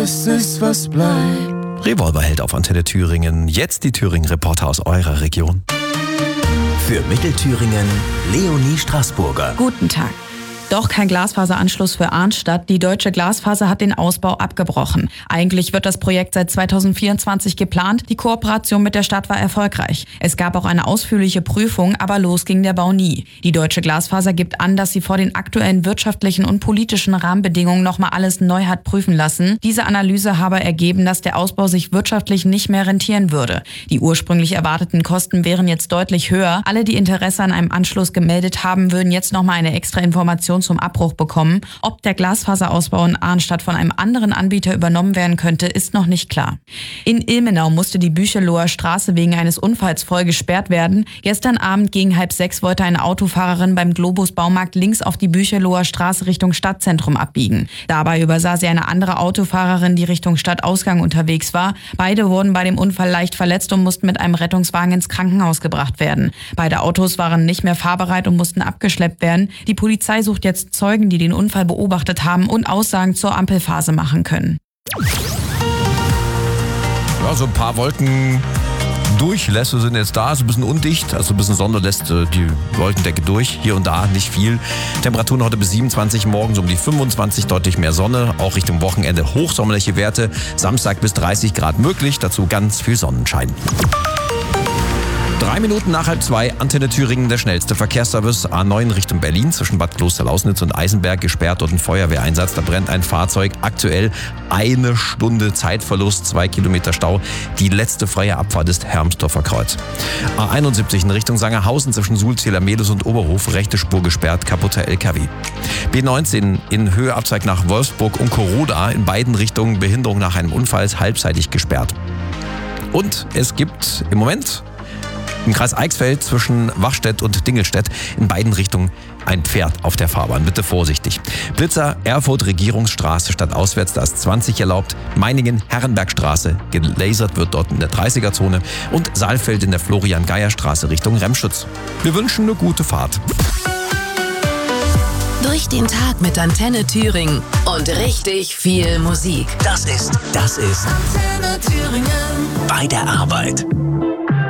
Es ist, was bleibt. Revolverheld auf Antenne Thüringen. Jetzt die Thüringen-Reporter aus eurer Region. Für Mittelthüringen Leonie Straßburger. Guten Tag. Doch kein Glasfaseranschluss für Arnstadt. Die Deutsche Glasfaser hat den Ausbau abgebrochen. Eigentlich wird das Projekt seit 2024 geplant. Die Kooperation mit der Stadt war erfolgreich. Es gab auch eine ausführliche Prüfung, aber los ging der Bau nie. Die Deutsche Glasfaser gibt an, dass sie vor den aktuellen wirtschaftlichen und politischen Rahmenbedingungen nochmal alles neu hat prüfen lassen. Diese Analyse habe ergeben, dass der Ausbau sich wirtschaftlich nicht mehr rentieren würde. Die ursprünglich erwarteten Kosten wären jetzt deutlich höher. Alle, die Interesse an einem Anschluss gemeldet haben, würden jetzt nochmal eine extra Information zum Abbruch bekommen. Ob der Glasfaserausbau in Arnstadt von einem anderen Anbieter übernommen werden könnte, ist noch nicht klar. In Ilmenau musste die Bücheloher Straße wegen eines Unfalls voll gesperrt werden. Gestern Abend gegen 5:30 wollte eine Autofahrerin beim Globus Baumarkt links auf die Bücheloher Straße Richtung Stadtzentrum abbiegen. Dabei übersah sie eine andere Autofahrerin, die Richtung Stadtausgang unterwegs war. Beide wurden bei dem Unfall leicht verletzt und mussten mit einem Rettungswagen ins Krankenhaus gebracht werden. Beide Autos waren nicht mehr fahrbereit und mussten abgeschleppt werden. Die Polizei sucht jetzt Zeugen, die den Unfall beobachtet haben und Aussagen zur Ampelphase machen können. Ja, so ein paar Wolkendurchlässe sind jetzt da, so ein bisschen undicht, also ein bisschen Sonne lässt die Wolkendecke durch, hier und da nicht viel. Temperaturen heute bis 27, morgens um die 25, deutlich mehr Sonne, auch Richtung Wochenende hochsommerliche Werte, Samstag bis 30 Grad möglich, dazu ganz viel Sonnenschein. 3 Minuten nach 1:30, Antenne Thüringen, der schnellste Verkehrsservice. A9 Richtung Berlin, zwischen Bad Klosterlausnitz und Eisenberg gesperrt und ein Feuerwehreinsatz. Da brennt ein Fahrzeug. Aktuell 1 Stunde Zeitverlust, 2 Kilometer Stau. Die letzte freie Abfahrt ist Hermsdorfer Kreuz. A71 in Richtung Sangerhausen, zwischen Sulzähler Mehlus und Oberhof. Rechte Spur gesperrt, kaputter LKW. B19 in Höhe Abzweig nach Wolfsburg und Koroda. In beiden Richtungen Behinderung nach einem Unfall, halbseitig gesperrt. Und es gibt im Moment im Kreis Eichsfeld zwischen Wachstedt und Dingelstedt in beiden Richtungen ein Pferd auf der Fahrbahn. Bitte vorsichtig. Blitzer, Erfurt, Regierungsstraße statt auswärts, da ist 20 erlaubt. Meiningen, Herrenbergstraße, gelasert wird dort in der 30er-Zone. Und Saalfeld in der Florian-Geier-Straße Richtung Remschütz. Wir wünschen eine gute Fahrt. Durch den Tag mit Antenne Thüringen und richtig viel Musik. Das ist Antenne Thüringen. bei der Arbeit.